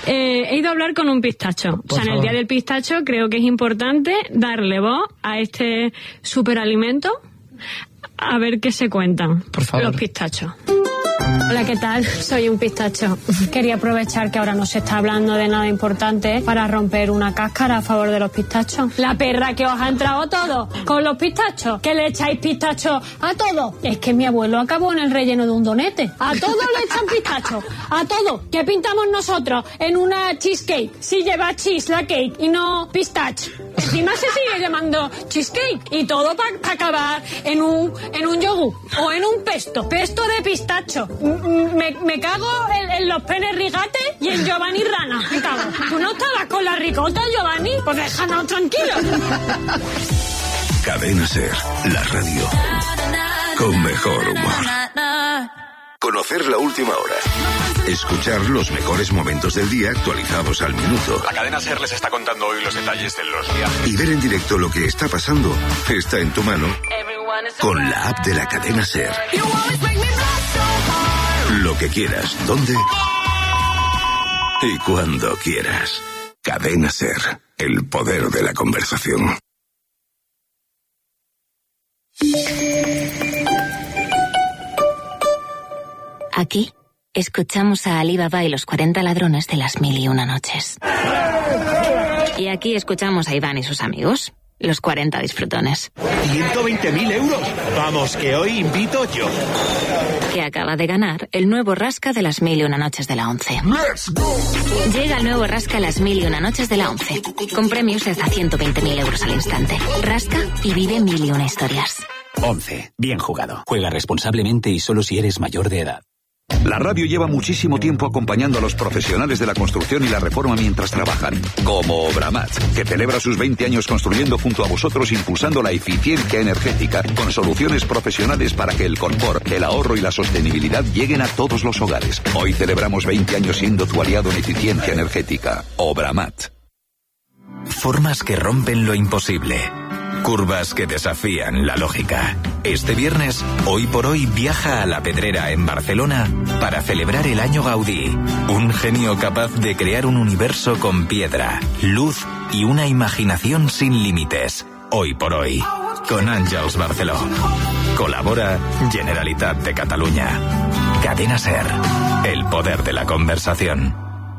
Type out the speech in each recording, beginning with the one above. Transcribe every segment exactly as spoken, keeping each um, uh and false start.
Eh, he ido a hablar con un pistacho. Por o sea, en favor. el Día del Pistacho creo que es importante darle voz a este superalimento, a ver qué se cuentan Por favor. los pistachos. Hola, ¿qué tal? Soy un pistacho. Quería aprovechar que ahora no se está hablando de nada importante para romper una cáscara a favor de los pistachos. La perra que os ha entrado todo con los pistachos, que le echáis pistachos a todo. Es que mi abuelo acabó en el relleno de un donete. A todo le echan pistachos, a todo. ¿Qué pintamos nosotros en una cheesecake? Si lleva cheese la cake y no pistache. Encima se sigue llamando cheesecake y todo para pa acabar en un en un yogur o en un pesto. Pesto de pistacho. Me, me cago en, en los penes rigates y en Giovanni Rana. Me cago. ¿Tú no estabas con la ricota, Giovanni? Pues déjanos tranquilos. Cadena Ser, la radio con mejor humor. Conocer la última hora. Escuchar los mejores momentos del día actualizados al minuto. La Cadena Ser les está contando hoy los detalles de los viajes. Y ver en directo lo que está pasando está en tu mano con la app de la Cadena Ser. Lo que quieras, dónde y cuando quieras. Cadena Ser, el poder de la conversación. Aquí escuchamos a Ali Baba y los cuarenta ladrones de las mil y una noches. Y aquí escuchamos a Iván y sus amigos, los cuarenta disfrutones. ciento veinte mil euros. Vamos, que hoy invito yo. Que acaba de ganar el nuevo Rasca de las mil y una noches de la once. Llega el nuevo Rasca las mil y una noches de la once, con premios de hasta ciento veinte mil euros al instante. Rasca y vive mil y una historias. once. Bien jugado. Juega responsablemente y solo si eres mayor de edad. La radio lleva muchísimo tiempo acompañando a los profesionales de la construcción y la reforma mientras trabajan, como Obramat, que celebra sus veinte años construyendo junto a vosotros, impulsando la eficiencia energética con soluciones profesionales para que el confort, el ahorro y la sostenibilidad lleguen a todos los hogares. Hoy celebramos veinte años siendo tu aliado en eficiencia energética. Obramat. Formas que rompen lo imposible. Curvas que desafían la lógica. Este viernes, Hoy por Hoy viaja a La Pedrera, en Barcelona, para celebrar el Año Gaudí. Un genio capaz de crear un universo con piedra, luz y una imaginación sin límites. Hoy por Hoy, con Àngels Barceló. Colabora Generalitat de Catalunya. Cadena Ser, el poder de la conversación.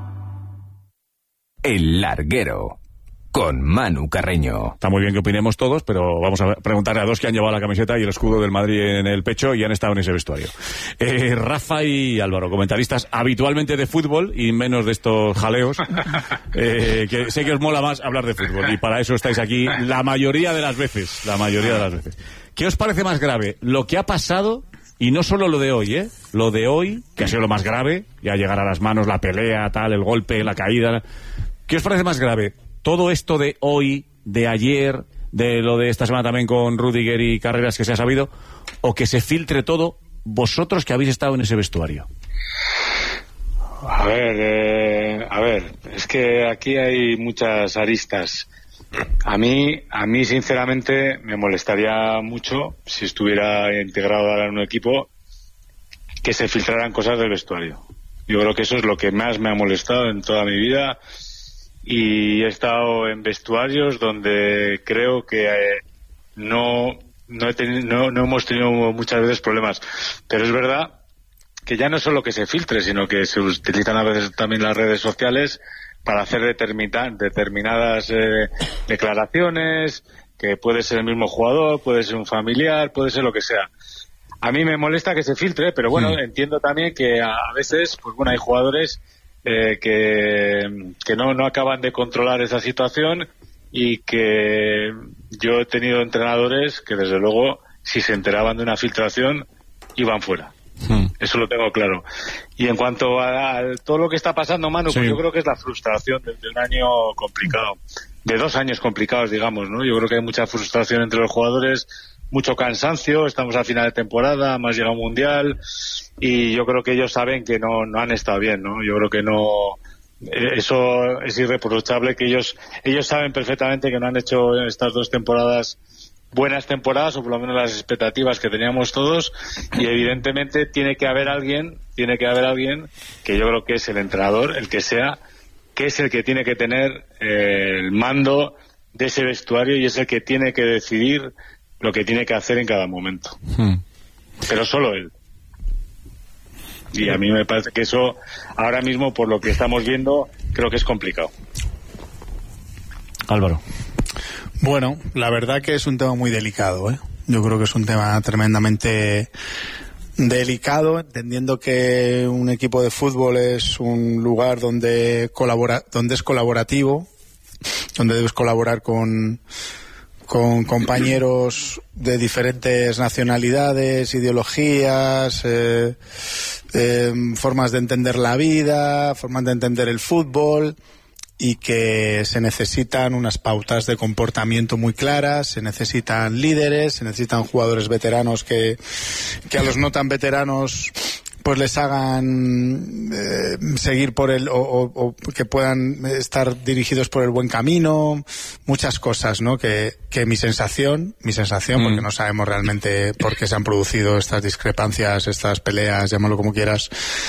El Larguero, con Manu Carreño. Está muy bien que opinemos todos, pero vamos a preguntarle a dos que han llevado la camiseta y el escudo del Madrid en el pecho y han estado en ese vestuario. Eh, Rafa y Álvaro, comentaristas habitualmente de fútbol y menos de estos jaleos, eh, que sé que os mola más hablar de fútbol y para eso estáis aquí la mayoría de las veces, la mayoría de las veces. ¿Qué os parece más grave? Lo que ha pasado, y no solo lo de hoy, ¿eh? Lo de hoy, que ha sido lo más grave, ya llegar a las manos, la pelea, tal, el golpe, la caída. ¿Qué os parece más grave? Todo esto de hoy, de ayer, de lo de esta semana también con Rudiger y Carreras que se ha sabido, o que se filtre todo, vosotros que habéis estado en ese vestuario. A ver, eh, a ver, es que aquí hay muchas aristas. A mí, a mí sinceramente me molestaría mucho si estuviera integrado ahora en un equipo que se filtraran cosas del vestuario. Yo creo que eso es lo que más me ha molestado en toda mi vida. Y he estado en vestuarios donde creo que eh, no no, he tenido, no no hemos tenido muchas veces problemas, pero es verdad que ya no es solo que se filtre, sino que se utilizan a veces también las redes sociales para hacer determina, determinadas eh, declaraciones, que puede ser el mismo jugador, puede ser un familiar, puede ser lo que sea. A mí me molesta que se filtre, pero bueno, sí. Entiendo también que a, a veces, pues bueno, hay jugadores Eh, que, que no, no acaban de controlar esa situación y que yo he tenido entrenadores que desde luego si se enteraban de una filtración iban fuera. Hmm. Eso lo tengo claro. Y en cuanto a, a todo lo que está pasando, Manu, sí. Pues yo creo que es la frustración de, de un año complicado, de dos años complicados, digamos, ¿no? Yo creo que hay mucha frustración entre los jugadores, mucho cansancio, estamos a final de temporada, más llega un mundial y yo creo que ellos saben que no, no han estado bien, ¿no? Yo creo que no, eso es irreprochable, que ellos, ellos saben perfectamente que no han hecho estas dos temporadas buenas temporadas, o por lo menos las expectativas que teníamos todos, y evidentemente tiene que haber alguien, tiene que haber alguien que yo creo que es el entrenador, el que sea, que es el que tiene que tener eh, el mando de ese vestuario y es el que tiene que decidir lo que tiene que hacer en cada momento. Hmm. Pero solo él. Y a mí me parece que eso, ahora mismo, por lo que estamos viendo, creo que es complicado. Álvaro. Bueno, la verdad que es un tema muy delicado, ¿eh? Yo creo que es un tema tremendamente delicado, entendiendo que un equipo de fútbol es un lugar donde colabora, donde es colaborativo, donde debes colaborar con con compañeros de diferentes nacionalidades, ideologías, eh, eh, formas de entender la vida, formas de entender el fútbol, y que se necesitan unas pautas de comportamiento muy claras, se necesitan líderes, se necesitan jugadores veteranos que, que a los no tan veteranos pues les hagan eh, seguir por el o, o, o que puedan estar dirigidos por el buen camino, muchas cosas, ¿no? Que, que mi sensación, mi sensación, mm. porque no sabemos realmente por qué se han producido estas discrepancias, estas peleas, llámalo como quieras,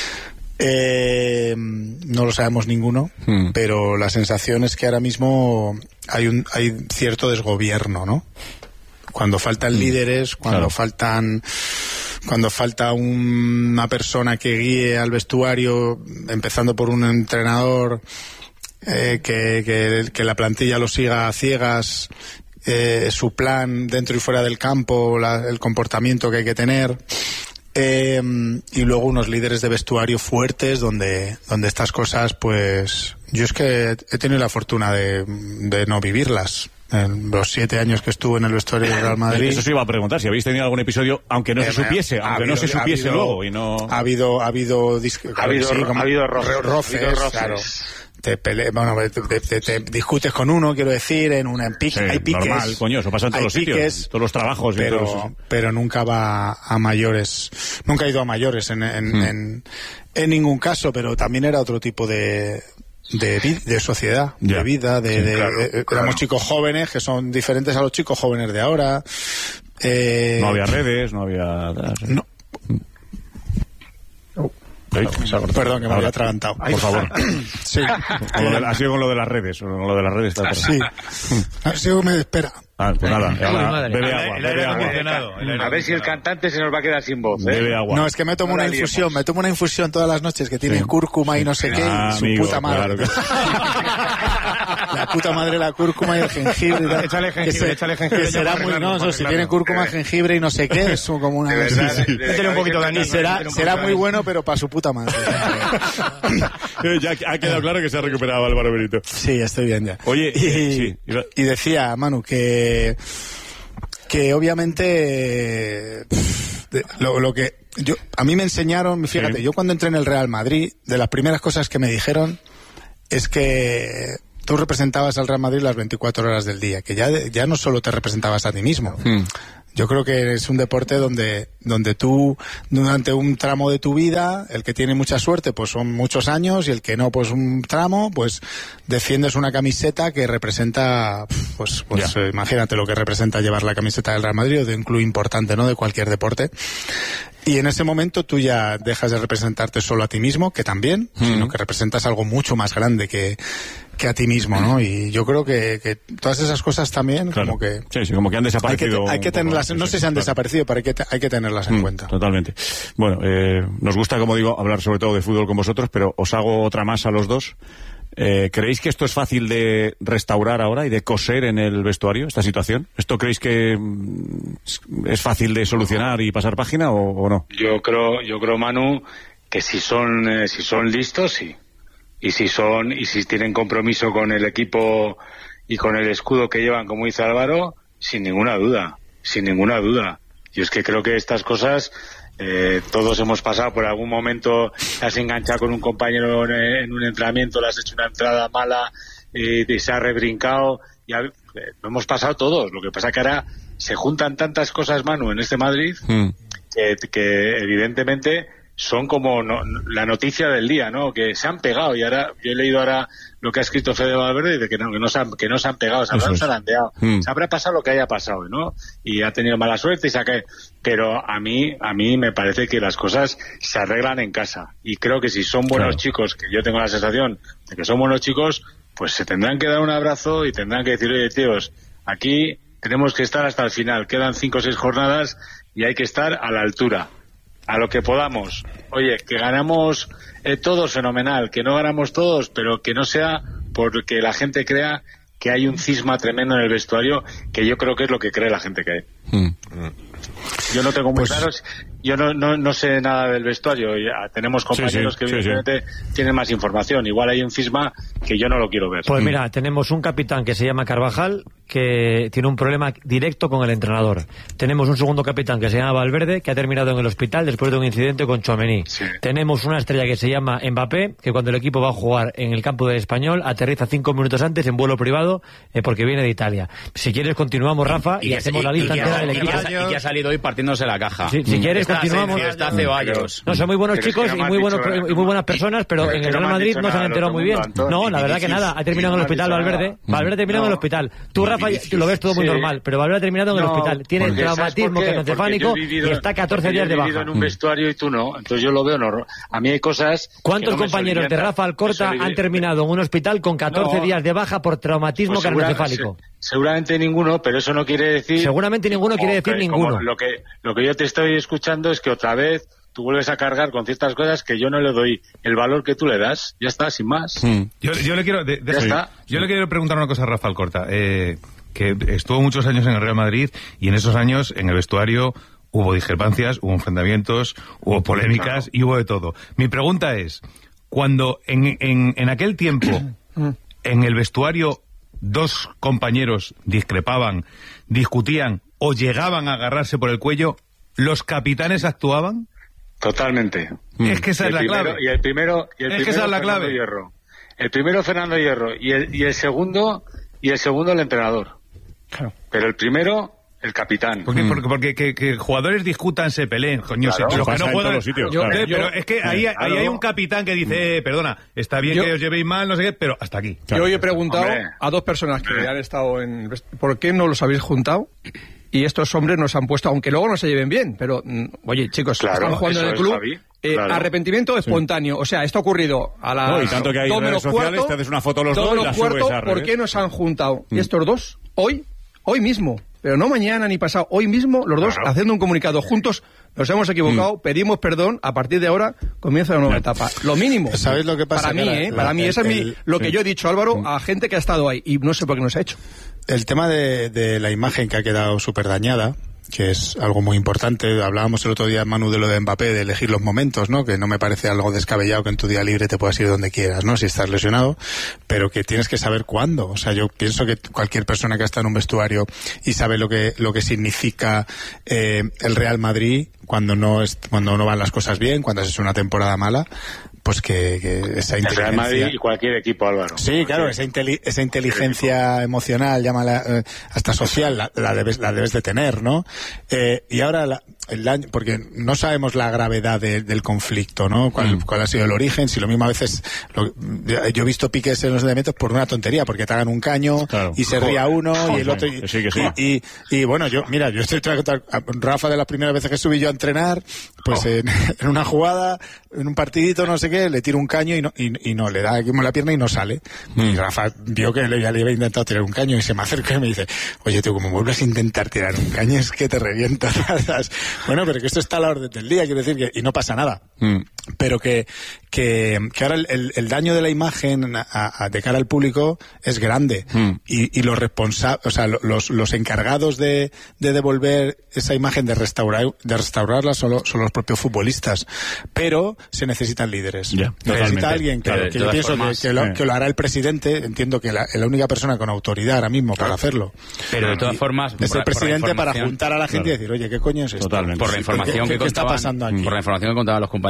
eh, no lo sabemos ninguno, mm. pero la sensación es que ahora mismo hay un hay cierto desgobierno, ¿no? Cuando faltan mm. líderes, cuando claro. faltan cuando falta un, una persona que guíe al vestuario, empezando por un entrenador eh, que, que, que la plantilla lo siga a ciegas, eh, su plan dentro y fuera del campo, la, el comportamiento que hay que tener, eh, y luego unos líderes de vestuario fuertes donde, donde estas cosas, pues yo es que he tenido la fortuna de, de no vivirlas. En los siete años que estuve en el vestuario del Real Madrid. Eso se iba a preguntar, si habéis tenido algún episodio, aunque no eh, se supiese, aunque habido, no se supiese habido, luego y no... Ha habido, ha habido, disc... ha habido, sí, como... ha habido roces, roces, ha habido roces. Claro. Te, pele... bueno, te, te, te discutes con uno, quiero decir, en una en pique, sí, hay piques. Normal, coño, eso pasa en todos los piques, sitios, en todos los trabajos. Pero, todos los... pero nunca va a mayores, nunca ha ido a mayores en, en, hmm. en, en ningún caso, pero también era otro tipo de... De, de sociedad, ya. de vida, de, sí, de, claro, de, de claro. éramos chicos jóvenes que son diferentes a los chicos jóvenes de ahora. Eh, no había redes, no había... No. Oh. ¿Sí? Perdón, que me había atragantado. Por favor. Sí. Ha sido con lo de las redes. Con lo de las redes está sí. Ha sido me espera. Ah, pues nada, ahora, bebe agua, bebe agua. A ver si el cantante se nos va a quedar sin voz, ¿eh? Bebe agua. No, es que me tomo una infusión, me tomo una infusión todas las noches que tiene sí. cúrcuma y no sé qué, ah, y su amigo, puta madre. Claro que... La puta madre, la cúrcuma y el jengibre. Y tal. Échale jengibre, se, échale jengibre. Que será muy, no, no, si tiene cúrcuma, jengibre y no sé qué, es como una... Verdad, sí, sí. Échale un poquito de anís. Será, será muy bueno, pero para su puta madre. Ya ha quedado claro que se ha recuperado Álvaro Benito. Sí, estoy bien ya. Oye, y, sí, y decía, Manu, que... que obviamente lo, lo que yo a mí me enseñaron, fíjate, sí. yo cuando entré en el Real Madrid, de las primeras cosas que me dijeron es que tú representabas al Real Madrid las veinticuatro horas del día, que ya ya no solo te representabas a ti mismo. Hmm. Yo creo que es un deporte donde donde tú, durante un tramo de tu vida, el que tiene mucha suerte, pues son muchos años, y el que no, pues un tramo, pues defiendes una camiseta que representa, pues, pues yeah. eh, imagínate lo que representa llevar la camiseta del Real Madrid, o de un club importante, ¿no?, de cualquier deporte. Y en ese momento tú ya dejas de representarte solo a ti mismo, que también, mm. sino que representas algo mucho más grande que que a ti mismo, ¿no? Y yo creo que, que todas esas cosas también, claro. como que... Sí, sí, como que han desaparecido. Hay que, hay que tenerlas, no sé si han claro. desaparecido, pero hay que, hay que tenerlas en mm, cuenta. Totalmente. Bueno, eh, nos gusta, como digo, hablar sobre todo de fútbol con vosotros, pero os hago otra más a los dos. Eh, ¿Creéis que esto es fácil de restaurar ahora y de coser en el vestuario, esta situación? ¿Esto creéis que es fácil de solucionar y pasar página o, o no? Yo creo, yo creo, Manu, que si son, eh, si son listos, sí. Y si son, y si tienen compromiso con el equipo y con el escudo que llevan, como dice Álvaro, sin ninguna duda, sin ninguna duda. Yo es que creo que estas cosas, eh, todos hemos pasado por algún momento, te has enganchado con un compañero en, en un entrenamiento, le has hecho una entrada mala y, y se ha rebrincado, y a, eh, lo hemos pasado todos. Lo que pasa que ahora se juntan tantas cosas, Manu, en este Madrid, mm. que, que evidentemente son como no, la noticia del día, ¿no? Que se han pegado, y ahora yo he leído ahora lo que ha escrito Fede Valverde, de que no, que no, se, han, que no se han pegado, se habrán zarandeado, mm. se habrá pasado lo que haya pasado, ¿no? Y ha tenido mala suerte y se ha caído. Pero a mí, a mí me parece que las cosas se arreglan en casa, y creo que si son buenos claro. chicos, que yo tengo la sensación de que son buenos chicos, pues se tendrán que dar un abrazo y tendrán que decir, oye, tíos, aquí tenemos que estar hasta el final, quedan cinco o seis jornadas y hay que estar a la altura, a lo que podamos. Oye, que ganamos eh, todos, fenomenal, que no ganamos todos, pero que no sea porque la gente crea que hay un cisma tremendo en el vestuario, que yo creo que es lo que cree la gente que hay. Mm. Yo no tengo muy pues... claro, yo no, no, no sé nada del vestuario, ya tenemos compañeros sí, sí, que evidentemente sí, sí. tienen más información, igual hay un cisma que yo no lo quiero ver. Pues mira, tenemos un capitán que se llama Carvajal, que tiene un problema directo con el entrenador. Tenemos un segundo capitán que se llama Valverde, que ha terminado en el hospital después de un incidente con Tchouaméni. Sí. Tenemos una estrella que se llama Mbappé, que cuando el equipo va a jugar en el campo del Español, aterriza cinco minutos antes en vuelo privado, eh, porque viene de Italia. Si quieres continuamos, Rafa, y, y hacemos y, la lista entera del equipo. Y que ha salido hoy partiéndose la caja. Si, si quieres está continuamos. Está Ceballos. No, son muy buenos pero chicos y muy buenos dicho, y muy buenas personas, pero en el Real Madrid no se han enterado muy bien. No, la verdad que nada, ha terminado en el hospital Valverde. Valverde terminó en el hospital. Tú, Rafa, lo ves todo muy normal, pero Valverde ha terminado en el hospital. Tiene el traumatismo craneoencefálico y está catorce días de baja. Yo he vivido en un vestuario y tú no, entonces yo lo veo normal. A mí hay cosas. ¿Cuántos compañeros de Rafa Alcorta han terminado en un hospital con catorce días de baja por traumatismo craneoencefálico? Seguramente ninguno, pero eso no quiere decir... Seguramente ninguno quiere decir ninguno. Lo que, lo que yo te estoy escuchando es que otra vez tú vuelves a cargar con ciertas cosas que yo no le doy el valor que tú le das. Ya está, sin más. Mm. Yo, yo le quiero... De, de, ya sí. está. Yo le quiero preguntar una cosa a Rafa Alcorta, eh, que estuvo muchos años en el Real Madrid y en esos años en el vestuario hubo discrepancias, hubo enfrentamientos, hubo polémicas claro. y hubo de todo. Mi pregunta es, cuando en, en, en aquel tiempo en el vestuario dos compañeros discrepaban, discutían o llegaban a agarrarse por el cuello, ¿los capitanes actuaban? Totalmente. Es que esa es la primero, clave. Y el primero, y el es primero que esa es la Fernando clave. Hierro. El primero Fernando Hierro y el, y el segundo y el segundo el entrenador. Claro. Pero el primero el capitán. Porque, mm. porque, porque que, que jugadores discutan, se peleen, coño, claro, se, los que no juegan. Sitios, yo, claro. eh, pero es que ahí, ahí hay un capitán que dice, eh, perdona, está bien yo, que os llevéis mal, no sé qué, pero hasta aquí. Claro. Yo hoy he preguntado Hombre. a dos personas que Hombre. han estado en... ¿Por qué no los habéis juntado? Y estos hombres nos han puesto, aunque luego no se lleven bien, pero, oye, chicos, claro, están jugando en el club. Eh, claro. Arrepentimiento espontáneo. Sí. O sea, esto ha ocurrido a las no, y tanto que hay dos redes sociales, cuarto, te haces una foto los dos, dos y la cuarto, subes a ¿por qué nos han juntado? Mm. Y estos dos, hoy, hoy mismo, pero no mañana ni pasado, hoy mismo, los dos claro. haciendo un comunicado juntos, nos hemos equivocado, mm. pedimos perdón, a partir de ahora comienza una nueva etapa. Lo mínimo. ¿Sabes lo que pasa? Para mí, la, ¿eh? La, para mí, el, esa es mi, lo que sí. yo he dicho, Álvaro, a gente que ha estado ahí, y no sé por qué no se ha hecho. El tema de, de la imagen que ha quedado súper dañada, que es algo muy importante. Hablábamos el otro día, Manu, de lo de Mbappé, de elegir los momentos, ¿no? Que no me parece algo descabellado que en tu día libre te puedas ir donde quieras, ¿no? Si estás lesionado, pero que tienes que saber cuándo. O sea, yo pienso que cualquier persona que está en un vestuario y sabe lo que lo que significa eh, el Real Madrid cuando no es, cuando no van las cosas bien, cuando es una temporada mala, pues que, que esa inteligencia... El Real Madrid y cualquier equipo, Álvaro. Sí, claro, esa, inteli esa inteligencia emocional, llámala, eh, hasta social, la, la, debes, la debes de tener, ¿no? Eh, y ahora, la, el daño, porque no sabemos la gravedad de, del conflicto, ¿no? ¿Cuál, mm. cuál ha sido el origen? Si lo mismo a veces... Lo, yo he visto piques en los elementos por una tontería, porque te hagan un caño claro. y se ría uno Joder. y el otro... Y, que sí, que sí. y, y, y bueno, yo, mira, yo estoy tratando... Rafa, de las primeras veces que subí yo a entrenar, pues oh. en, en una jugada, en un partidito, no sé qué, le tiro un caño y no, y, y no le da aquí en la pierna y no sale. Mm. Y Rafa vio que le, ya le había intentado tirar un caño y se me acerca y me dice, oye, tú, como vuelves a intentar tirar un caño es que te revientas. Bueno, pero que esto está a la orden del día, quiero decir, que y no pasa nada. Mm. Pero que, que, que ahora el, el, el daño de la imagen a, a, de cara al público es grande. Mm. Y, y los responsables, o sea, los, los encargados de, de devolver esa imagen, de restaurar, de restaurarla son, son los propios futbolistas. Pero se necesitan líderes. Yeah. Necesita alguien que, claro, que yo pienso formas, que, que, lo, que lo hará el presidente. Entiendo que la, la única persona con autoridad ahora mismo para hacerlo. Pero de todas formas, es el presidente para juntar a la gente claro. y decir, oye, ¿qué coño es esto? Totalmente. Por la información ¿Qué, que ¿qué está pasando aquí? Por la información que contaban los compañeros, es que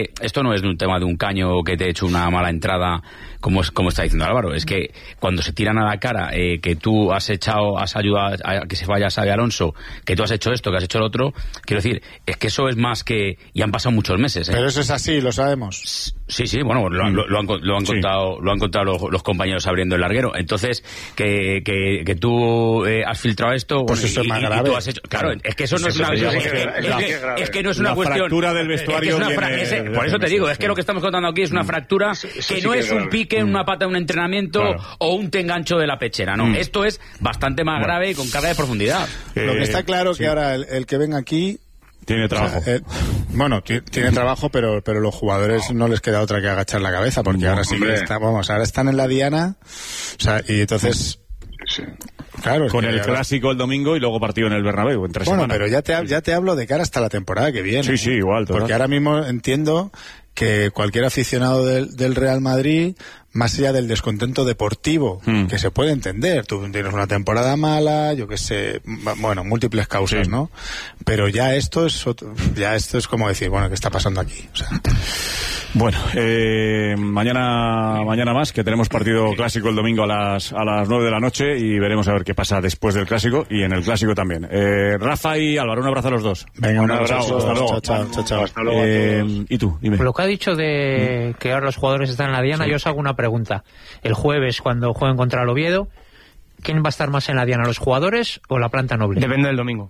que esto no es un tema de un caño que te he hecho una mala entrada, como, es, como está diciendo Álvaro. Es que cuando se tiran a la cara eh, que tú has echado, has ayudado a que se vaya Xabi Alonso, que tú has hecho esto, que has hecho lo otro, quiero decir, es que eso es más que... Y han pasado muchos meses. ¿eh? Pero eso es así, lo sabemos. Sí, sí, bueno, lo, lo, lo han, lo han contado, lo han contado los, los compañeros abriendo el larguero. Entonces, que, que, que tú eh, has filtrado esto... Pues bueno, eso y, es más y, grave. Y tú has hecho, claro, es que eso no es una... Es que, es que no es una la cuestión... fractura del vestuario es que es una fra- viene, es, por eso te digo, es que lo que estamos contando aquí es una fractura eso, eso que sí no que es es un grave. pique, una pata de un entrenamiento Claro. o un tengancho de la pechera, no. Mm. Esto es bastante más grave y con carga de profundidad. Lo que está claro sí. que ahora el, el que venga aquí... Tiene trabajo. O sea, eh, bueno, t- tiene trabajo, pero pero los jugadores no les queda otra que agachar la cabeza, porque No, ahora sí que hombre. está, vamos, ahora están en la diana, o sea, y entonces, Sí. claro, es Con que el ahora- clásico el domingo y luego partido en el Bernabéu, en tres Bueno, semanas. pero ya te, hab- ya te hablo de cara hasta la temporada que viene. Sí, sí, igual, total. Porque ahora mismo entiendo que cualquier aficionado del, del Real Madrid, más allá del descontento deportivo, Mm. que se puede entender, tú tienes una temporada mala, yo qué sé, m- bueno, múltiples causas, Sí. ¿no? Pero ya esto es otro- ya esto es como decir, bueno, ¿qué está pasando aquí? O sea, Bueno, eh, mañana mañana más, que tenemos partido clásico el domingo a las a las nueve de la noche y veremos a ver qué pasa después del clásico y en el clásico también. Eh, Rafa y Álvaro, un abrazo a los dos. venga, un Un abrazo, abrazo, hasta luego. chao, Chao, chao, chao. Hasta luego a Eh, todos. y tú, dime. Lo que ha dicho de que ahora los jugadores están en la diana, Sí. yo os hago una pregunta. El jueves, cuando jueguen contra el Oviedo, ¿quién va a estar más en la diana, los jugadores o la planta noble? Depende del domingo.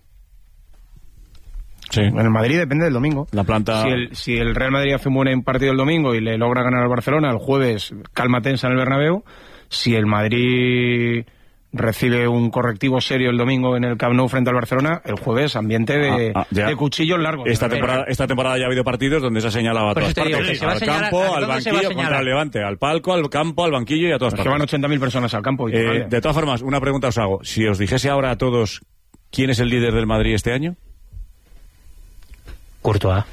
Sí. En el Madrid depende del domingo. La planta... Si el, si el Real Madrid hace un buen partido el domingo y le logra ganar al Barcelona, el jueves calma tensa en el Bernabéu. Si el Madrid recibe un correctivo serio el domingo en el Camp Nou frente al Barcelona, el jueves ambiente de, Ah, ah, ya. de cuchillos largos. Esta Pero- temporada, esta temporada ya ha habido partidos donde se ha señalado a Por todas eso te digo, partes. que se va a Al señalar- campo, ¿a al dónde se va a banquillo, señalar? contra el Levante, al palco, al campo, al banquillo y a todas Es que partes. van ochenta mil personas al campo. Y Eh, de todas formas, una pregunta os hago. Si os dijese ahora a todos quién es el líder del Madrid este año... Courtois.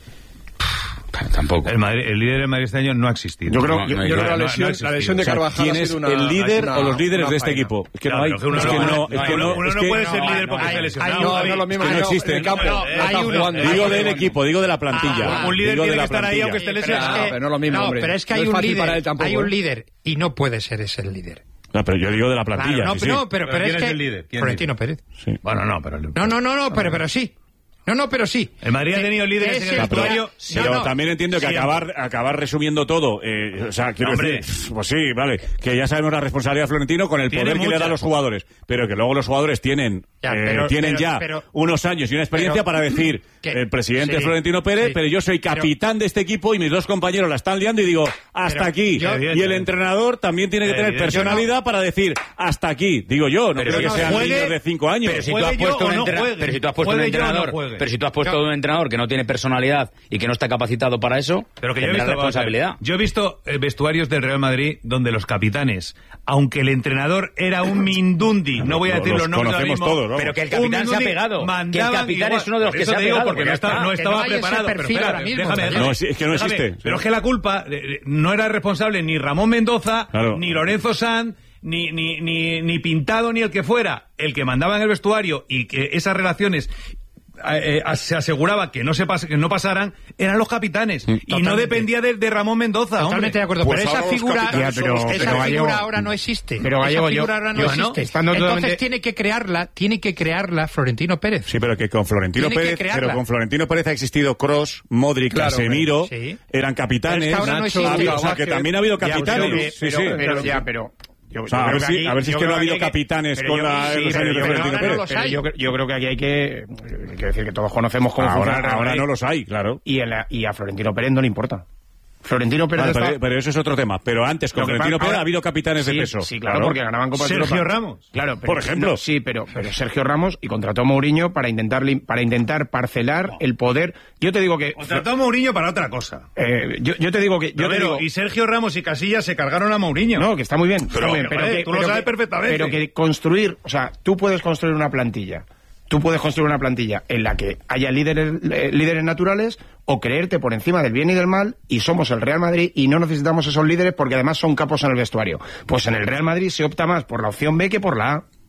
Tampoco. El, Madrid- el líder del Madrid este año no ha existido. Yo creo, No, yo, no, yo creo no, que la no, lesión, no ha existido. la lesión de O sea, Carvajal ¿quién ha es sido una, el líder ha sido o los una- líderes una de este faena. equipo? Es que no Claro, hay... pero que uno es no que puede- no, es que uno- no, uno es no que- puede ser líder porque hay- esté lesionado. hay- No, David. no es lo mismo que no que existe. en el campo. No, no hay está uno- jugando. Digo hay del uno. equipo, digo de la plantilla. Ah, un líder Digo de tiene la que estar ahí plantilla. aunque esté Pero es lesionado. Ah, pero no es lo mismo, no, hombre. pero es que No hay es un fácil líder, para él tampoco, hay un ¿eh? líder y no puede ser ese el líder. No, pero yo digo de la Claro, plantilla. no, sí, pero, sí. pero, pero ¿Pero es quién es que el líder? ¿Quién Florentino es? Pérez. Sí. Bueno, no, pero... No, no, no, no, pero, pero sí. No, no, pero sí. El Madrid ha Que- tenido líderes que en es el el vestuario. día- Pero no, no. también entiendo que Sí, acabar acabar resumiendo todo, eh, o sea, quiero Hombre. decir, pues sí, vale, que ya sabemos la responsabilidad de Florentino con el Tiene poder que le da mucha. a los jugadores, pero que luego los jugadores tienen Ya, eh, pero- tienen pero- ya pero- unos años y una experiencia pero- para decir, que- el presidente sí, es Florentino Pérez, sí. pero yo soy Pero- capitán de este equipo y mis dos compañeros la están liando y digo, hasta Pero aquí. yo- y el entrenador también tiene que tener Evidentemente. personalidad para decir, hasta aquí. Digo yo, no Pero creo que no sean juegue, niños de cinco años. Pero si tú Juegue has yo puesto o un no entrena- juegue. pero si tú has puesto un Juegue yo o no entrenador, juegue. pero si tú has puesto Yo- un entrenador que no tiene personalidad y que no está capacitado para eso, Pero que yo he tendrá visto, responsabilidad. yo he visto eh, vestuarios del Real Madrid donde los capitanes, aunque el entrenador era un mindundi, no voy a Lo- decir los los nombres ahora conocemos mismo, todos, ¿no? Pero que el un capitán se ha mindundi, pegado. Que el mandaban capitán igual. es uno de los Por que eso se ha te digo, pegado, porque pues no, ya estaba, está. no Que estaba no hay ese preparado. Pero perfil espera, ahora mismo, déjame, Daniel. No, es- es que no déjame. existe. Pero es que la culpa eh, no era responsable ni Ramón Mendoza, Claro. ni Lorenzo Sanz, ni, ni, ni, ni Pintado, ni el que fuera. El que mandaba en el vestuario y que esas relaciones eh, eh, se aseguraba que no se pas- que no pasaran eran los capitanes y no Totalmente. dependía de, de Ramón Mendoza. Totalmente hombre. de acuerdo, Pues pero esa ahora los figura, capitanes Ya, pero- esa pero figura Gallego- ahora no existe. Pero, Gallego, esa figura yo- ahora no yo existe. no, estando Entonces totalmente- tiene que crearla, tiene que crearla Florentino Pérez. Sí, pero que con Florentino Tiene que Pérez, crearla. pero con Florentino Pérez ha existido Kroos, Modric, Claro, Casemiro, sí. eran capitanes. Pero es que ahora no Nacho, existe. ha habido- o sea, que Vázquez. también ha habido Ya, capitanes. pero- sí, pero- sí. pero ya, pero... Yo, O sea, yo a creo ver que si- aquí- a ver si es yo que no creo ha habido aquí hay que- capitanes pero con yo- la- sí, los pero años de yo creo- Florentino ahora Pérez. no los hay. Pero yo, creo- yo creo que aquí hay que... Quiero decir que todos conocemos cómo funciona el Ahora, Real ahora Madrid. no los hay, claro. Y, el- y a Florentino Pérez no le importa. Florentino Pérez Vale, está- pero, pero eso es otro tema. Pero antes, con Lo que Florentino pasa- Pérez ahora- ha habido capitanes sí, de peso. Sí, claro, porque ganaban Copas de Sergio Europa. Ramos. Claro, pero- Por ejemplo. no, sí, pero, pero Sergio Ramos y contrató a Mourinho para intentar, lim- para intentar parcelar el poder. Yo te digo que... Contrató a Mourinho para otra cosa. eh, yo, yo te digo que... Yo te Romero, digo, y Sergio Ramos y Casillas se cargaron a Mourinho. no, que está muy bien. Pero, está muy bien, vale, que, tú lo pero sabes que- perfectamente. Pero que construir... O sea, tú puedes construir una plantilla. Tú puedes construir una plantilla en la que haya líderes, eh, líderes naturales o creerte por encima del bien y del mal, y somos el Real Madrid y no necesitamos esos líderes porque además son capos en el vestuario. Pues en el Real Madrid se opta más por la opción B que por la A.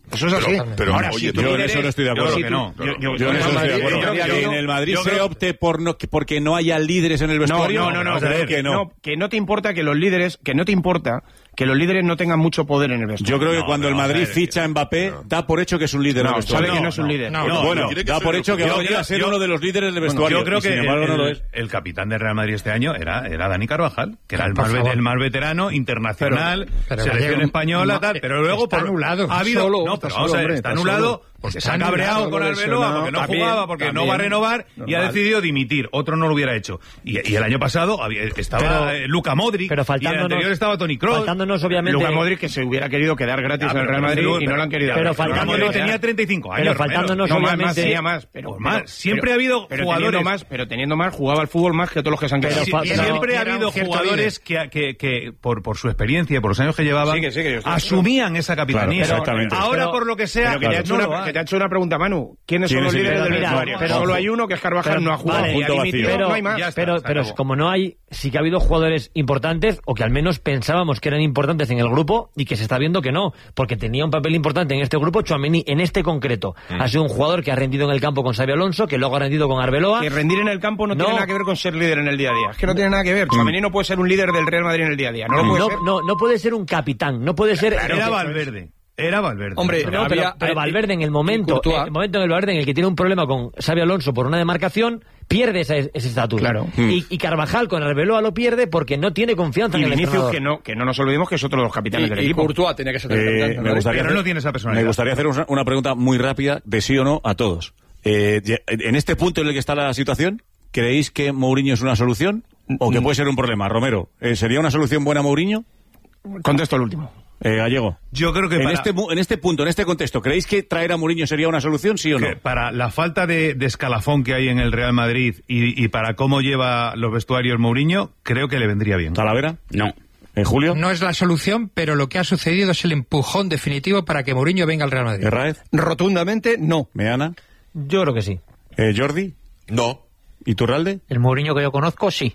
Eso es así. Pero, pero ahora, oye, si yo en eso no estoy de acuerdo. Yo, no. yo, yo, yo en eso no estoy de acuerdo. Que, que en el Madrid se opte por no, porque no haya líderes en el vestuario. No, no, no, no, creo que no. no. Que no te importa que los líderes, que no te importa que los líderes no tengan mucho poder en el vestuario. Yo creo que no, cuando no, el Madrid ver, ficha a Mbappé, no. da por hecho que es un líder no, del vestuario. sabe que no es un líder. No, no, bueno, da por hecho que va a venir a ser uno de los líderes del vestuario. Yo creo que sin embargo, el, no lo es. el capitán del Real Madrid este año era, era Dani Carvajal, que era el más, el más veterano, internacional, pero, pero selección Gallego, española, no, tal, pero luego está por, anulado. Ha habido, solo, no, pero vamos a ver, está anulado porque se ha cabreado con Arbeloa, porque no jugaba, porque no va a renovar y ha decidido dimitir. Otro no lo hubiera hecho. Y, y el año pasado había, estaba pero, Luka Modric, pero y el anterior estaba Toni Kroos. Faltándonos, obviamente... Luka Modric, que se hubiera querido quedar gratis en el Real Madrid y no lo han querido. Pero faltándonos tenía treinta y cinco años. Pero faltándonos, no, obviamente... Más, tenía más. Pero, más. Siempre ha habido jugadores... Más, pero teniendo más, jugaba al fútbol más que todos los que se han quedado. Siempre ha habido jugadores que por por su experiencia, por los años que llevaban, asumían esa capitanía. Exactamente. Ahora, por lo que sea... Que te ha hecho una pregunta, Manu. ¿Quiénes son los líderes del vestuario? Solo hay uno, que es Carvajal, no ha jugado. Pero, no hay más. Pero, pero como no hay, sí que ha habido jugadores importantes, o que al menos pensábamos que eran importantes en el grupo, y que se está viendo que no, porque tenía un papel importante en este grupo. Tchouaméni, en este concreto, mm. ha sido un jugador que ha rendido en el campo con Xabi Alonso, que luego ha rendido con Arbeloa. Que rendir en el campo no, no tiene nada que ver con ser líder en el día a día. Es que no tiene nada que ver. Tchouaméni no puede ser un líder del Real Madrid en el día a día. No lo puede no, ser. No, no puede ser un capitán, no puede ser... Era Valverde. Era Valverde. Hombre, no, pero, pero, pero Valverde en el momento, en el momento en el Valverde en el que tiene un problema con Xabi Alonso por una demarcación, pierde ese estatus. Claro. Y, y Carvajal con Arbeloa lo pierde porque no tiene confianza y en el Vinicius, que no, que no nos olvidemos que es otro de los capitanes y, del y equipo. Y Courtois tenía que ser el eh, capitán. Me gustaría pero hacer, no tiene esa personalidad. Me gustaría hacer una, una pregunta muy rápida de sí o no a todos. Eh, en este punto en el que está la situación, ¿creéis que Mourinho es una solución o que puede ser un problema? Romero, eh, ¿sería una solución buena Mourinho? Contesto el último. Eh, Gallego. Yo creo que en, para... este, en este punto, en este contexto, ¿creéis que traer a Mourinho sería una solución, sí o no? Para la falta de, de escalafón que hay en el Real Madrid y, y para cómo lleva los vestuarios Mourinho, creo que le vendría bien. ¿Talavera? No. ¿En Julio? No es la solución, pero lo que ha sucedido es el empujón definitivo para que Mourinho venga al Real Madrid. ¿Herráez? Rotundamente, no. ¿Meana? Yo creo que sí. Eh, ¿Jordi? No. ¿Y Turralde? El Mourinho que yo conozco, sí.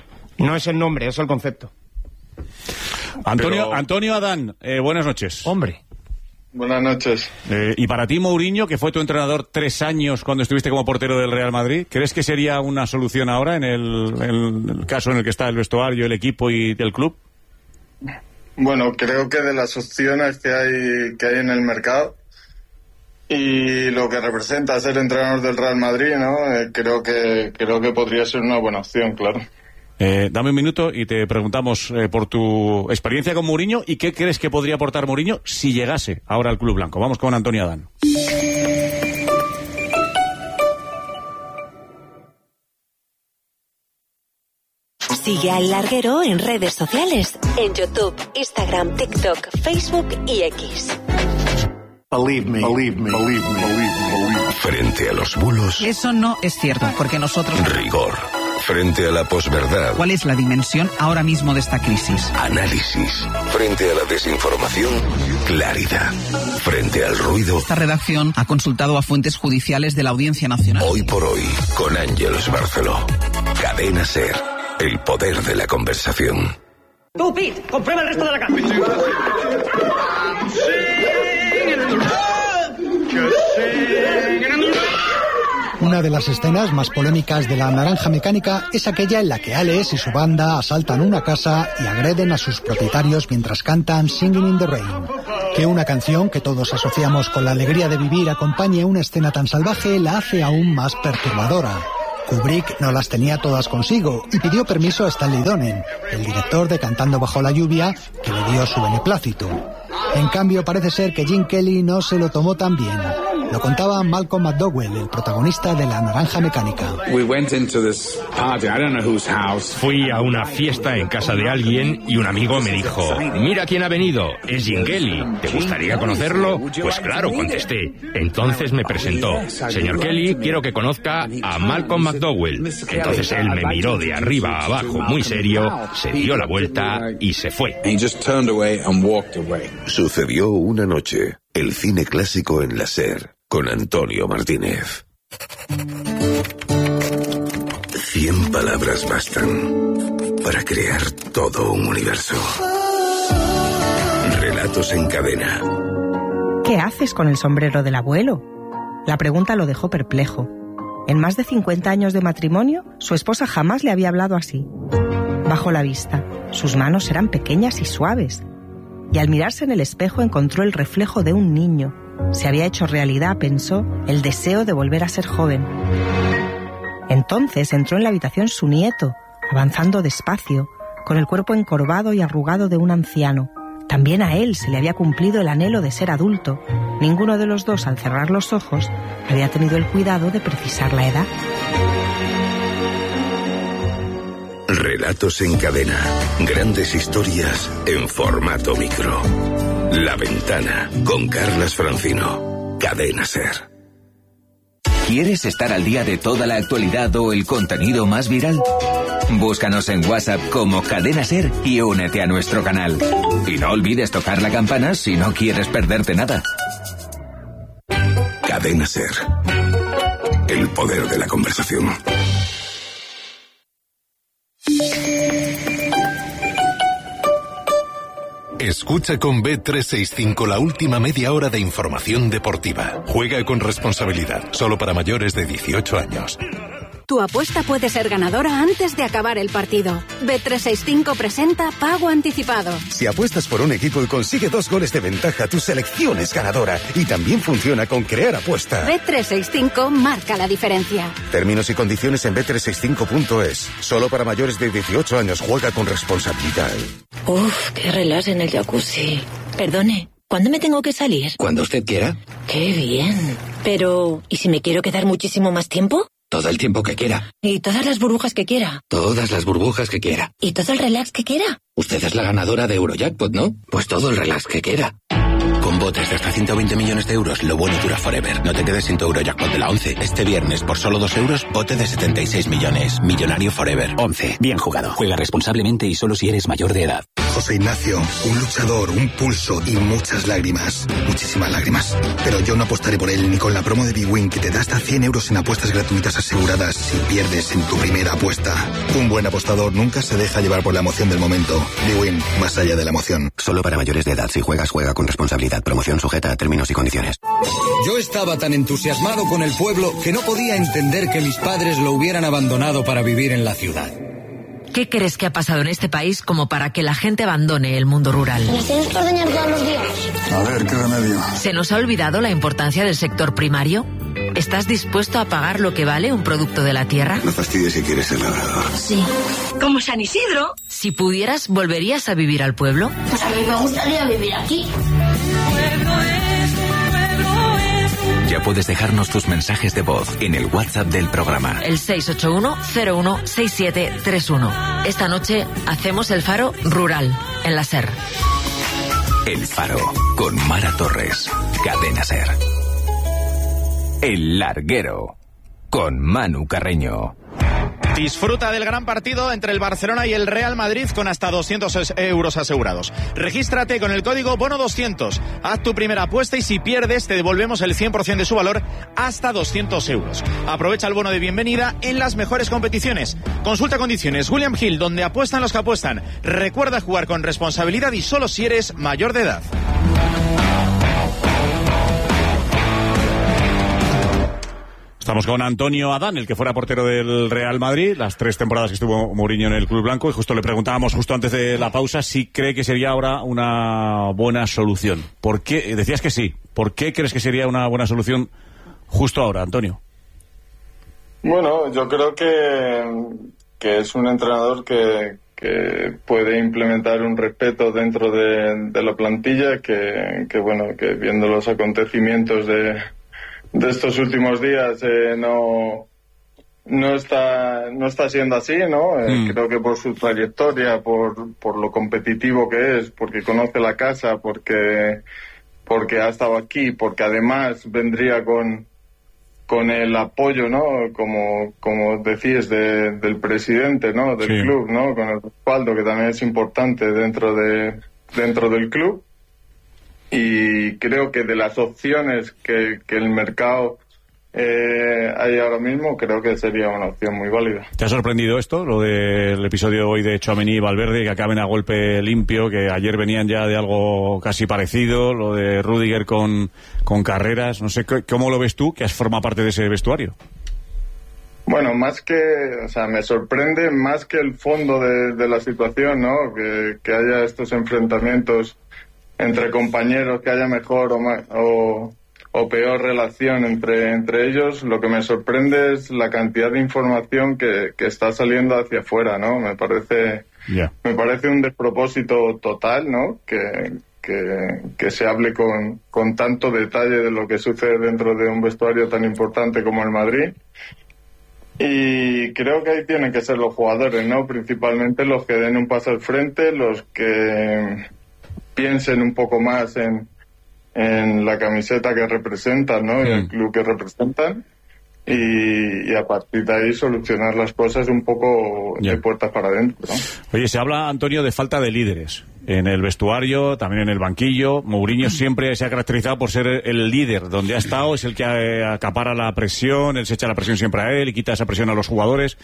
No es el nombre, es el concepto. Antonio, Pero... Antonio Adán, eh, buenas noches. Hombre. Buenas noches. Eh, y para ti, Mourinho, que fue tu entrenador tres años cuando estuviste como portero del Real Madrid, ¿crees que sería una solución ahora en el, en el caso en el que está el vestuario, el equipo y el club? Bueno, creo que de las opciones que hay, que hay en el mercado y lo que representa ser entrenador del Real Madrid, ¿no? Eh, creo que creo que podría ser una buena opción, claro. Eh, dame un minuto y te preguntamos eh, por tu experiencia con Mourinho y qué crees que podría aportar Mourinho si llegase ahora al Club Blanco. Vamos con Antonio Adán. Sigue al Larguero en redes sociales, en YouTube, Instagram, TikTok, Facebook y X. Believe me, believe me, believe me, believe me. Frente a los bulos. Eso no es cierto, porque nosotros... Rigor. Frente a la posverdad. ¿Cuál es la dimensión ahora mismo de esta crisis? Análisis. Frente a la desinformación. Claridad. Frente al ruido. Esta redacción ha consultado a fuentes judiciales de la Audiencia Nacional. Hoy por hoy, con Ángeles Barceló. Cadena SER. El poder de la conversación. Tú, Pete, comprueba el resto de la casa. Una de las escenas más polémicas de La Naranja Mecánica es aquella en la que Alex y su banda asaltan una casa y agreden a sus propietarios mientras cantan Singing in the Rain. Que una canción que todos asociamos con la alegría de vivir acompañe una escena tan salvaje la hace aún más perturbadora. Kubrick no las tenía todas consigo y pidió permiso a Stanley Donen, el director de Cantando bajo la lluvia, que le dio su beneplácito. En cambio, parece ser que Gene Kelly no se lo tomó tan bien. Lo contaba Malcolm McDowell, el protagonista de La Naranja Mecánica. Fui a una fiesta en casa de alguien y un amigo me dijo: mira quién ha venido, es Gene Kelly, ¿te gustaría conocerlo? Pues claro, contesté. Entonces me presentó: señor Kelly, quiero que conozca a Malcolm McDowell. Entonces él me miró de arriba a abajo muy serio, se dio la vuelta y se fue. Sucedió una noche. El cine clásico en la SER, con Antonio Martínez. Cien palabras bastan para crear todo un universo. Relatos en cadena. ¿Qué haces con el sombrero del abuelo? La pregunta lo dejó perplejo. En más de cincuenta años de matrimonio, su esposa jamás le había hablado así. Bajó la vista. Sus manos eran pequeñas y suaves. Y al mirarse en el espejo encontró el reflejo de un niño. Se había hecho realidad, pensó, el deseo de volver a ser joven. Entonces entró en la habitación su nieto, avanzando despacio, con el cuerpo encorvado y arrugado de un anciano. También a él se le había cumplido el anhelo de ser adulto. Ninguno de los dos, al cerrar los ojos, había tenido el cuidado de precisar la edad. Relatos en cadena. Grandes historias en formato micro. La Ventana, con Carlas Francino. Cadena SER. ¿Quieres estar al día de toda la actualidad o el contenido más viral? Búscanos en WhatsApp como Cadena SER y únete a nuestro canal. Y no olvides tocar la campana si no quieres perderte nada. Cadena SER. El poder de la conversación. Escucha con B trescientos sesenta y cinco la última media hora de información deportiva. Juega con responsabilidad, solo para mayores de dieciocho años. Tu apuesta puede ser ganadora antes de acabar el partido. B trescientos sesenta y cinco presenta Pago Anticipado. Si apuestas por un equipo y consigue dos goles de ventaja, tu selección es ganadora. Y también funciona con Crear Apuesta. B trescientos sesenta y cinco marca la diferencia. Términos y condiciones en B trescientos sesenta y cinco punto es. Solo para mayores de dieciocho años. Juega con responsabilidad. Uf, qué relax en el jacuzzi. Perdone, ¿cuándo me tengo que salir? Cuando usted quiera. Qué bien. Pero, ¿y si me quiero quedar muchísimo más tiempo? Todo el tiempo que quiera. ¿Y todas las burbujas que quiera? Todas las burbujas que quiera. ¿Y todo el relax que quiera? Usted es la ganadora de Eurojackpot, ¿no? Pues todo el relax que quiera. Con botes de hasta ciento veinte millones de euros, lo bueno dura forever. No te quedes sin tu Eurojackpot de la once. Este viernes, por solo dos euros, bote de setenta y seis millones. Millonario forever. once. Bien jugado. Juega responsablemente y solo si eres mayor de edad. José Ignacio, un luchador, un pulso y muchas lágrimas. Muchísimas lágrimas. Pero yo no apostaré por él ni con la promo de bwin que te da hasta cien euros en apuestas gratuitas aseguradas si pierdes en tu primera apuesta. Un buen apostador nunca se deja llevar por la emoción del momento. bwin, más allá de la emoción. Solo para mayores de edad. Si juegas, juega con responsabilidad. Promoción sujeta a términos y condiciones. Yo estaba tan entusiasmado con el pueblo que no podía entender que mis padres lo hubieran abandonado para vivir en la ciudad. ¿Qué crees que ha pasado en este país como para que la gente abandone el mundo rural? ¿Nos tienes que ordeñar todos los días? A ver, ¿qué remedio? ¿Se nos ha olvidado la importancia del sector primario? ¿Estás dispuesto a pagar lo que vale un producto de la tierra? No fastidies si quieres ser labrador. Sí. ¿Como San Isidro? Si pudieras, ¿volverías a vivir al pueblo? Pues a mí me gustaría vivir aquí. Ya puedes dejarnos tus mensajes de voz en el WhatsApp del programa. El seis ocho uno cero uno seis siete tres uno. Esta noche hacemos el Faro Rural, en la SER. El Faro, con Mara Torres. Cadena SER. El Larguero, con Manu Carreño. Disfruta del gran partido entre el Barcelona y el Real Madrid con hasta doscientos euros asegurados. Regístrate con el código bono doscientos. Haz tu primera apuesta y si pierdes te devolvemos el cien por ciento de su valor hasta doscientos euros. Aprovecha el bono de bienvenida en las mejores competiciones. Consulta condiciones. William Hill, donde apuestan los que apuestan. Recuerda jugar con responsabilidad y solo si eres mayor de edad. Estamos con Antonio Adán, el que fuera portero del Real Madrid, las tres temporadas que estuvo Mourinho en el Club Blanco, y justo le preguntábamos justo antes de la pausa si cree que sería ahora una buena solución. ¿Por qué? Decías que sí. ¿Por qué crees que sería una buena solución justo ahora, Antonio? Bueno, yo creo que, que es un entrenador que, que puede implementar un respeto dentro de, de la plantilla, que, que bueno, que viendo los acontecimientos de de estos últimos días eh, no no está no está siendo así, ¿no? Eh, mm. Creo que por su trayectoria, por por lo competitivo que es, porque conoce la casa, porque porque ha estado aquí, porque además vendría con con el apoyo, ¿no? Como como decís de, del presidente, ¿no? Del sí. club, ¿no? Con el respaldo que también es importante dentro de dentro del club. Y creo que de las opciones que, que el mercado eh, hay ahora mismo, creo que sería una opción muy válida. ¿Te ha sorprendido esto, lo del episodio hoy de Tchouaméni y Valverde, que acaben a golpe limpio, que ayer venían ya de algo casi parecido, lo de Rüdiger con, con Carreras? No sé, ¿cómo lo ves tú, que has formado parte de ese vestuario? Bueno, más que, o sea, me sorprende más que el fondo de, de la situación, ¿no? Que, que haya estos enfrentamientos entre compañeros, que haya mejor o, más, o, o peor relación entre, entre ellos. Lo que me sorprende es la cantidad de información que, que está saliendo hacia afuera, ¿no? Me parece, yeah. me parece un despropósito total, ¿no? Que, que, que se hable con, con tanto detalle de lo que sucede dentro de un vestuario tan importante como el Madrid. Y creo que ahí tienen que ser los jugadores, ¿no? Principalmente los que den un paso al frente, los que piensen un poco más en, en la camiseta que representan, ¿no? Sí. Y el club que representan. Y, y a partir de ahí solucionar las cosas un poco yeah. de puertas para adentro, ¿no? Oye, se habla, Antonio, de falta de líderes en el vestuario, también en el banquillo. Mourinho siempre se ha caracterizado por ser el líder. Donde ha estado es el que acapara la presión, él se echa la presión siempre a él y quita esa presión a los jugadores.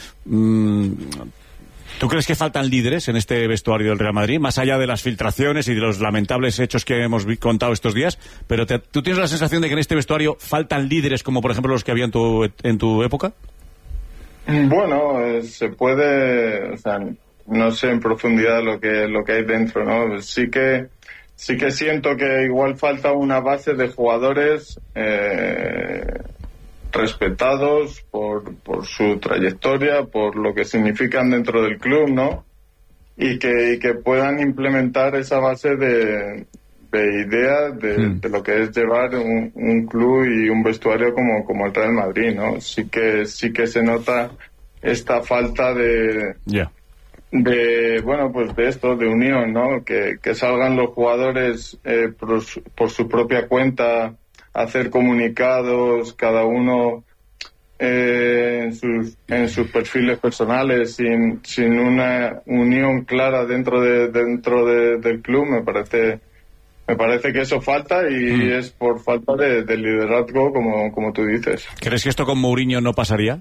¿Tú crees que faltan líderes en este vestuario del Real Madrid, más allá de las filtraciones y de los lamentables hechos que hemos contado estos días? Pero te, ¿tú tienes la sensación de que en este vestuario faltan líderes como, por ejemplo, los que había en tu, en tu época? Bueno, eh, se puede... O sea, no sé en profundidad lo que lo que hay dentro, ¿no? Sí que sí que siento que igual falta una base de jugadores eh, respetados por, por su trayectoria, por lo que significan dentro del club, ¿no? Y que, y que puedan implementar esa base de, de ideas de, mm. de lo que es llevar un, un club y un vestuario como, como el Real Madrid, ¿no? Sí que, sí que se nota esta falta de... Yeah. de bueno pues de esto, de unión, ¿no? Que, que salgan los jugadores eh, por, su, por su propia cuenta a hacer comunicados, cada uno eh, en sus en sus perfiles personales, sin sin una unión clara dentro de dentro de, del club. Me parece me parece que eso falta y mm. es por falta de, de liderazgo, como como tú dices. ¿Crees que esto con Mourinho no pasaría?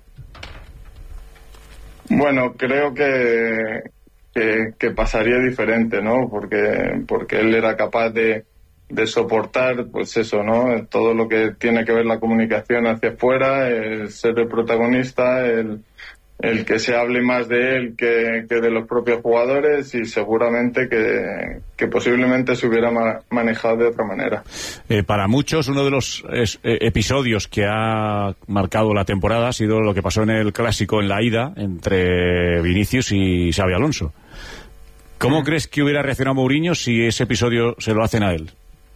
Bueno, creo que, que que pasaría diferente, ¿no? Porque porque él era capaz de, de soportar, pues eso, ¿no? Todo lo que tiene que ver la comunicación hacia afuera, el ser el protagonista, el, el que se hable más de él que, que de los propios jugadores, y seguramente que, que posiblemente se hubiera ma- manejado de otra manera. Eh, para muchos, uno de los es, eh, episodios que ha marcado la temporada ha sido lo que pasó en el Clásico, en la ida, entre Vinicius y Xabi Alonso. ¿Cómo mm. crees que hubiera reaccionado Mourinho si ese episodio se lo hacen a él?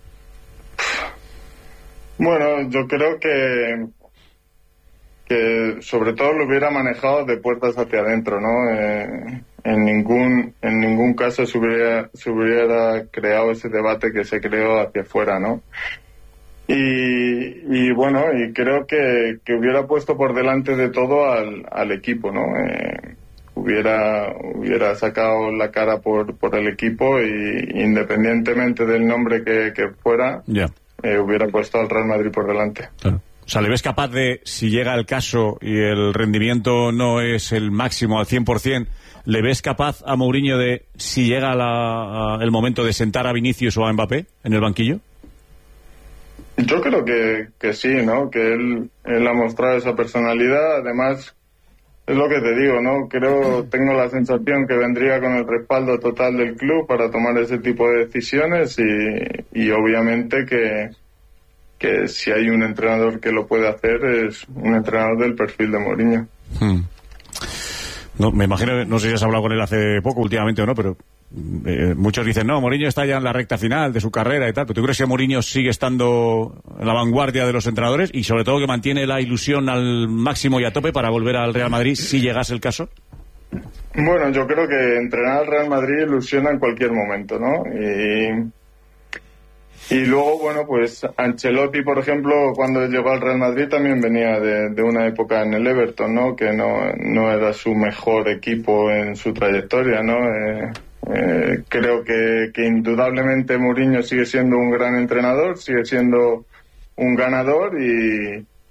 Bueno, yo creo que que sobre todo lo hubiera manejado de puertas hacia adentro, ¿no? Eh, en ningún en ningún caso se hubiera se hubiera creado ese debate que se creó hacia afuera, ¿no? Y, y bueno, y creo que, que hubiera puesto por delante de todo al, al equipo, ¿no? Eh, hubiera hubiera sacado la cara por por el equipo, y independientemente del nombre que, que fuera, yeah. eh, hubiera puesto al Real Madrid por delante. Claro. O sea, ¿le ves capaz de, si llega el caso y el rendimiento no es el máximo al cien por ciento, ¿le ves capaz a Mourinho de, si llega la, a, el momento de sentar a Vinicius o a Mbappé en el banquillo? Yo creo que, que sí, ¿no? Que él, él ha mostrado esa personalidad. Además, es lo que te digo, ¿no? Creo, tengo la sensación que vendría con el respaldo total del club para tomar ese tipo de decisiones, y, y obviamente que que si hay un entrenador que lo puede hacer, es un entrenador del perfil de Mourinho. Hmm. No, me imagino, no sé si has hablado con él hace poco, últimamente o no, pero eh, muchos dicen, no, Mourinho está ya en la recta final de su carrera y tal. ¿Tú crees que Mourinho sigue estando en la vanguardia de los entrenadores y sobre todo que mantiene la ilusión al máximo y a tope para volver al Real Madrid si llegase el caso? Bueno, yo creo que entrenar al Real Madrid ilusiona en cualquier momento, ¿no? Y... Y luego, bueno, pues Ancelotti, por ejemplo, cuando llegó al Real Madrid también venía de, de una época en el Everton, ¿no? Que no, no era su mejor equipo en su trayectoria, ¿no? Eh, eh, creo que, que indudablemente Mourinho sigue siendo un gran entrenador, sigue siendo un ganador, y,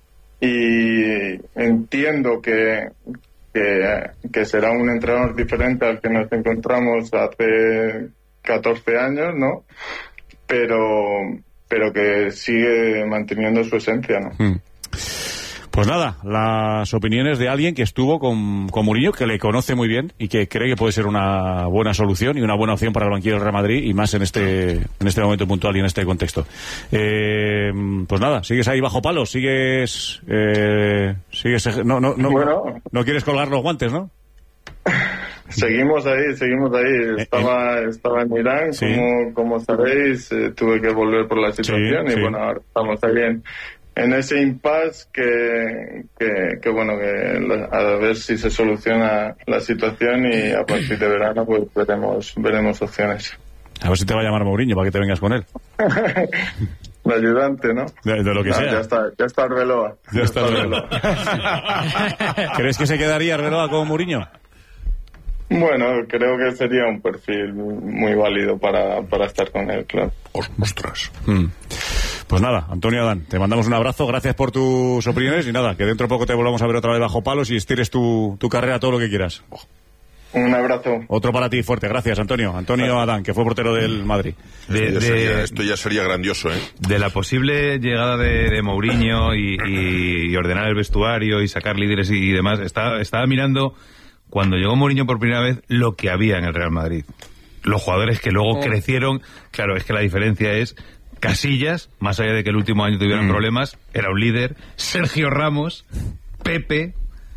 y entiendo que, que, que será un entrenador diferente al que nos encontramos hace catorce años, ¿no? Pero, pero que sigue manteniendo su esencia, ¿no? Mm. Pues nada, las opiniones de alguien que estuvo con, con Mourinho, que le conoce muy bien y que cree que puede ser una buena solución y una buena opción para el banquillo del Real Madrid, y más en este en este momento puntual y en este contexto. Eh, pues nada, sigues ahí bajo palos, sigues... Eh, sigues no, no, no, bueno. no quieres colgar los guantes, ¿no? Seguimos ahí, seguimos ahí. Estaba, eh, eh. estaba en Irán, sí. como, como sabéis, eh, tuve que volver por la situación, sí, y sí. bueno, ahora estamos ahí en... en ese impasse que, que, que bueno, que a ver si se soluciona la situación, y a partir de verano pues veremos veremos opciones. A ver si te va a llamar Mourinho para que te vengas con él. El ayudante, ¿no? De, de lo que no, sea. Ya está, ya está Arbeloa. Ya, ya está Arbeloa. ¿Crees que se quedaría Arbeloa con Mourinho? Bueno, creo que sería un perfil muy válido para, para estar con él, claro. Ostras. Mm. Pues nada, Antonio Adán, te mandamos un abrazo, gracias por tus opiniones, y nada, que dentro de poco te volvamos a ver otra vez bajo palos y estires tu, tu carrera todo lo que quieras. Un abrazo. Otro para ti fuerte, gracias Antonio. Antonio Adán, que fue portero del Madrid. De, esto, ya sería, de, esto ya sería grandioso, ¿eh? De la posible llegada de, de Mourinho y, y, y ordenar el vestuario y sacar líderes y, y demás, estaba, estaba mirando cuando llegó Mourinho por primera vez lo que había en el Real Madrid. Los jugadores que luego oh. crecieron, claro, es que la diferencia es... Casillas, más allá de que el último año tuvieran mm. problemas, era un líder. Sergio Ramos, Pepe,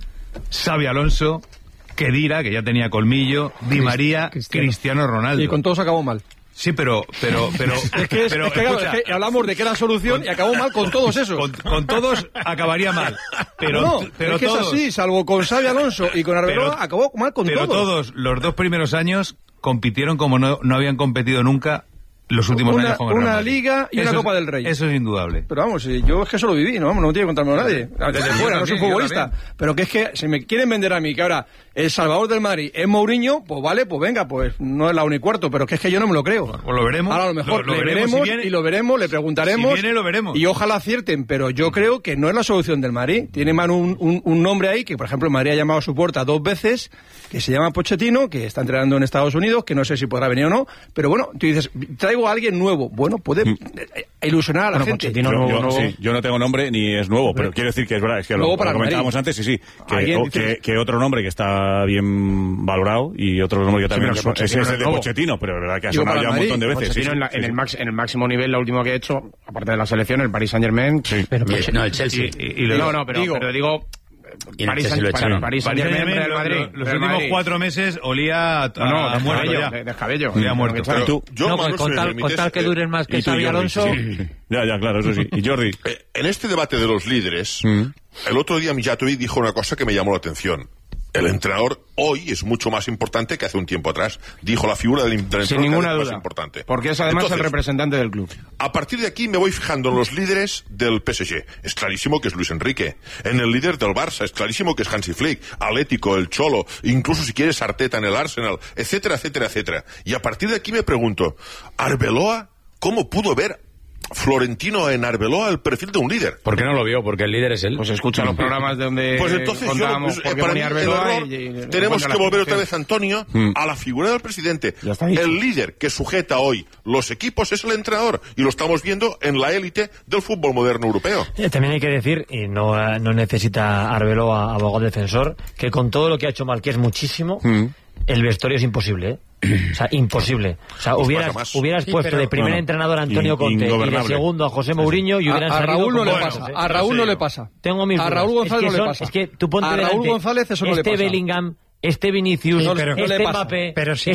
Xabi Alonso, Khedira, que ya tenía colmillo, Di María, Cristiano, Cristiano Ronaldo. Y con todos acabó mal. Sí, pero... pero, pero es que, es, pero, es que, escucha, es que hablamos de que era solución con, y acabó mal con todos esos. Con, con todos acabaría mal. Pero, no, pero es que todos, es así, salvo con Xabi Alonso y con Arbeloa, pero, acabó mal con pero todos. Pero todos, los dos primeros años, compitieron como no, no habían competido nunca los últimos una, años con el una liga y eso una es, Copa del Rey. Eso es indudable. Pero vamos, yo es que eso lo viví, no, vamos, no me tiene que contarme a nadie. Desde fuera, no soy futbolista. Pero que es que si me quieren vender a mí que ahora el salvador del Madrid es Mourinho, pues vale, pues venga, pues no es la una y cuarto, pero que es que yo no me lo creo. Pues lo veremos. Ahora a lo mejor lo, lo le veremos, veremos si viene, y lo veremos, le preguntaremos. Si viene, lo veremos. Y ojalá acierten, pero yo creo que no es la solución del Madrid. Tiene man un, un, un nombre ahí que, por ejemplo, el Madrid ha llamado a su puerta dos veces, que se llama Pochettino, que está entrenando en Estados Unidos, que no sé si podrá venir o no, pero bueno, tú dices, traigo a alguien nuevo. Bueno, puede mm. ilusionar a la bueno, gente. Yo, no, yo, no, sí, yo no tengo nombre ni es nuevo, pero quiero decir que es verdad, es que lo, lo comentábamos antes, sí, sí, que, o, que, que otro nombre que está bien valorado y otro nombre que también sí, es ese de Pochettino, pero la verdad que ha sonado ya un montón de veces. Sí, sí, en, la, sí, en, el max, en el máximo nivel, la última que he hecho, aparte de la selección, el Paris Saint-Germain. Sí. Pero, y, no, el Chelsea. Y, y, y no, no, pero digo... Pero digo Y París, París, París, París Saint-Germain, Real Madrid. Los, los Real últimos Madrid. cuatro meses olía a, no, no, a muerto ya. De, descabello. Olía muerto. Pero, tú, yo, no, Manu, con, si tal, con tal que duren más que Xabi Alonso... Sí. Ya, ya, claro, eso sí. Y Jordi. Eh, en este debate de los líderes, mm. el otro día Mijatovic dijo una cosa que me llamó la atención. El entrenador hoy es mucho más importante que hace un tiempo atrás. Dijo la figura del entrenador Sin ninguna es duda, más importante. Porque es además Entonces, el representante del club. A partir de aquí me voy fijando en los líderes del P S G. Es clarísimo que es Luis Enrique. En el líder del Barça es clarísimo que es Hansi Flick. Atlético, el Cholo, incluso si quieres Arteta en el Arsenal, etcétera, etcétera, etcétera. Y a partir de aquí me pregunto, ¿Arbeloa cómo pudo ver Florentino en Arbeloa el perfil de un líder? ¿Por qué no lo vio? Porque el líder es él. Pues escucha los programas de donde pues entonces contábamos yo, pues, para mí Arbeloa error, y, y, tenemos que volver otra vez, Antonio, mm. a la figura del presidente. El líder que sujeta hoy los equipos es el entrenador, y lo estamos viendo en la élite del fútbol moderno europeo. Eh, también hay que decir, y no, no necesita Arbeloa abogado defensor, que con todo lo que ha hecho mal, que es muchísimo, mm. el vestuario es imposible, ¿eh? O sea, imposible. O sea, pues hubieras, hubieras sí, puesto pero, de primer no, entrenador a Antonio In, Conte y de segundo a José Mourinho y hubieran a, a salido Raúl no le buenos, pasa. ¿eh? A Raúl no le pasa. Tengo mis a Raúl González es que no son, le pasa. Es que tú ponte a Raúl delante González eso no este le pasa. Bellingham, este Vinicius, no, este no Mbappé, pero este si